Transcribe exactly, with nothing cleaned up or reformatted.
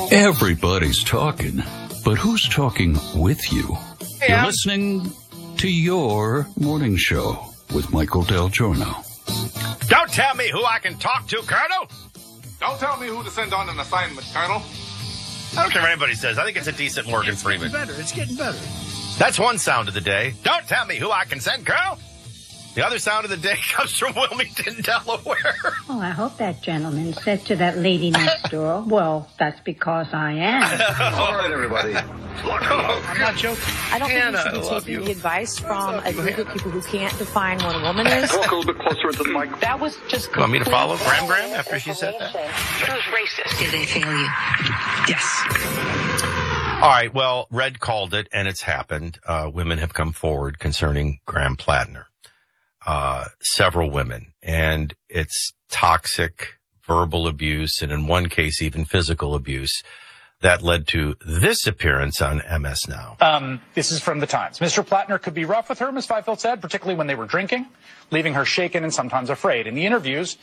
Everybody's talking, but who's talking with you? Hey, You're I'm- listening to your morning show with Michael Del Giorno. Don't tell me who I can talk to, Colonel. Don't tell me who to send on an assignment, Colonel. I don't care what anybody says. I think it's a decent Morgan It's Freeman. getting better. It's getting better. That's one sound of the day. Don't tell me who I can send, Colonel. The other sound of the day comes from Wilmington, Delaware. Oh, I hope that gentleman said to that lady next door, well, that's because I am. All right, everybody. I'm not joking. I don't Hannah, think I you should love be taking you. the advice from a group of people who can't define what a woman is. Walk a little bit closer into the mic. That was just You want me to follow Graham Graham after she said that? Who's racist? Did they fail you? Yes. All right, well, Red called it, and it's happened. Uh, women have come forward concerning Graham Plattner. Uh, several women. And it's toxic verbal abuse, and in one case, even physical abuse, that led to this appearance on M S Now. Um, this is from the Times. Mister Plattner could be rough with her, Miz Fifield said, particularly when they were drinking, leaving her shaken and sometimes afraid. In the interviews,